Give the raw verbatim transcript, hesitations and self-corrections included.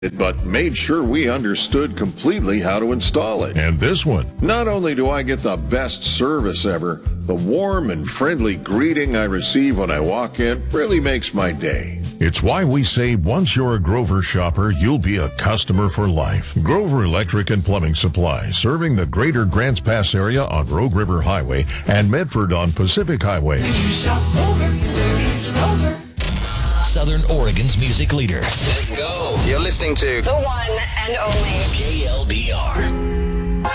but made sure we understood completely how to install it. And this one. Not only do I get the best service ever, the warm and friendly greeting I receive when I walk in really makes my day. It's why we say once you're a Grover shopper, you'll be a customer for life. Grover Electric and Plumbing Supply, serving the greater Grants Pass area on Rogue River Highway and Medford on Pacific Highway. When you shop Grover, it's Grover. Southern Oregon's music leader. Let's go. You're listening to the one and only K L B R.